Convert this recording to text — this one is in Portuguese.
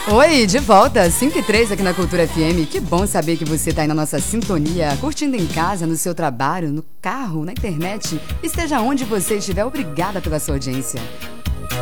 Oi, de volta, 5 e 3 aqui na Cultura FM. Que bom saber que você está aí na nossa sintonia, curtindo em casa, no seu trabalho, no carro, na internet. Esteja onde você estiver, obrigada pela sua audiência.